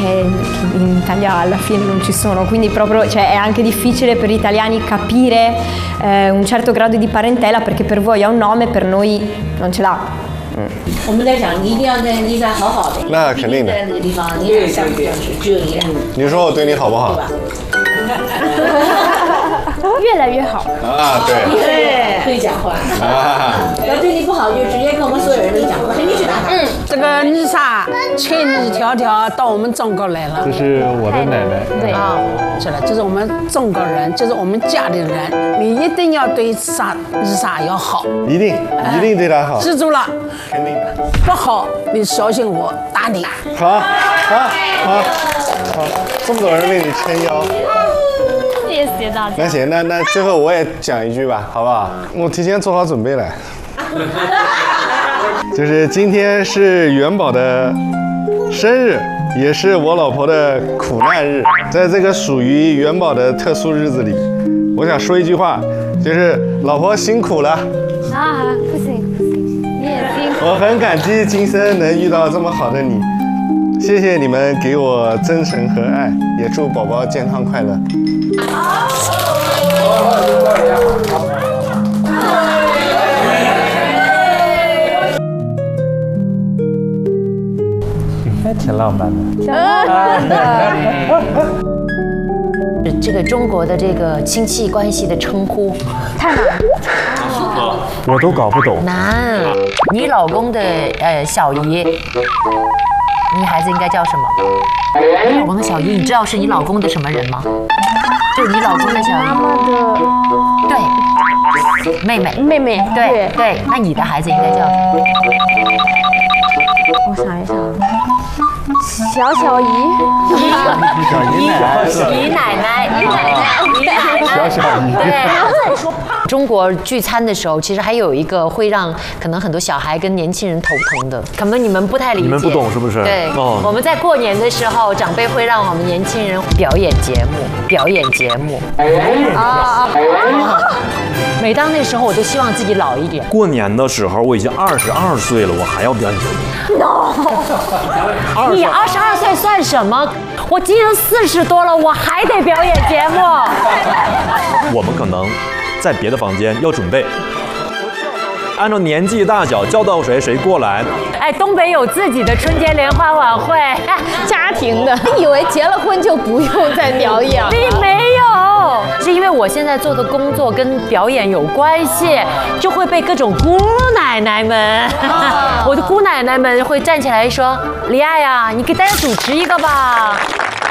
in Italia alla fine non ci sono, quindi proprio cioè, è anche difficile per gli italiani capire un certo grado di parentela perché per voi ha un nome, per noi non ce l'ha. 我们在讲，你一定要跟 Lisa 好好的。 那肯定的。 在那个地方，你俩相处相处，只有你俩。 你说我对你好不好？ 越来越好啊，对。 会讲话。 啊。 要对你不好，就直接跟我们所有人都讲，肯定是打他。 这个丽莎千里迢迢到我们中国来了。 这是我的奶奶。 对啊，是的，就是我们中国人，就是我们家里人，你一定要对丽莎要好。 一定对她好。 记住了。 肯定的。 不好，你小心我打你。 好，这么多人为你撑腰。 谢谢大家。 那行，那最后我也讲一句吧，好不好？我提前做好准备了。就是今天是元宝的生日，也是我老婆的苦难日。在这个属于元宝的特殊日子里，我想说一句话，就是老婆辛苦了。 啊，不行，你也辛苦。 我很感激今生能遇到这么好的你，谢谢你们给我真诚和爱，也祝宝宝健康快乐。还挺浪漫的。 这个中国的这个亲戚关系的称呼太难， 我都搞不懂。 难。你老公的小姨，你孩子应该叫什么？你老公的小姨，你知道是你老公的什么人吗？就是你老公的小姨。 妈妈的。 对。妹妹。对。那你的孩子应该叫什么？ 我想一想。 小姨， 姨奶奶， 小姨。 对。中国聚餐的时候，其实还有一个会让可能很多小孩跟年轻人头疼的，可能你们不太理解。 你们不懂是不是？ 对。我们在过年的时候，长辈会让我们年轻人表演节目。每当那时候，我都希望自己老一点。 过年的时候，我已经22岁了，我还要表演节目。 No， 你22岁算什么？我今年40多了，我还得表演节目。 我们可能在别的房间要准备，按照年纪大小叫到谁过来。 哎，东北有自己的春节联欢晚会， 家庭的。你以为结了婚就不用再表演了？ 并没有，是因为我现在做的工作跟表演有关系，就会被各种姑奶奶们，我的姑奶奶们会站起来说：“李爱呀，你给大家主持一个吧。”